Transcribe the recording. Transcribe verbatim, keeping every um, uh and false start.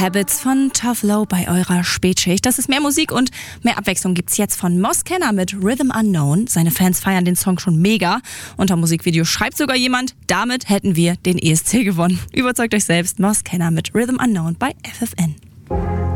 Habits von Tove Lo bei eurer Spätschicht. Das ist mehr Musik und mehr Abwechslung gibt's jetzt von Mos Kenner mit Rhythm Unknown. Seine Fans feiern den Song schon mega. Unter Musikvideo schreibt sogar jemand, damit hätten wir den E S C gewonnen. Überzeugt euch selbst, Mos Kenner mit Rhythm Unknown bei F F N.